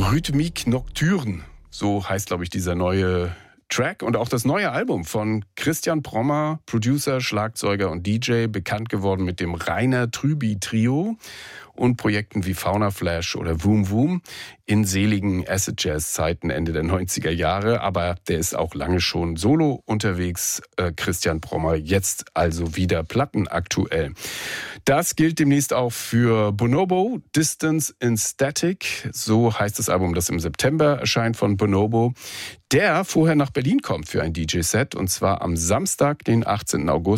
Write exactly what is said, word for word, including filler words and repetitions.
Rhythmique Nocturne, so heißt, glaube ich, dieser neue Track und auch das neue Album von Christian Prommer, Producer, Schlagzeuger und D J, bekannt geworden mit dem Rainer Trüby Trio und Projekten wie Fauna Flash oder Voom Voom in seligen Acid Jazz Zeiten Ende der neunziger Jahre. Aber der ist auch lange schon solo unterwegs, äh, Christian Prommer, jetzt also wieder plattenaktuell. Das gilt demnächst auch für Bonobo, Distance in Static. So heißt das Album, das im September erscheint von Bonobo, der vorher nach Berlin kommt für ein D J-Set. Und zwar am Samstag, den achtzehnten August.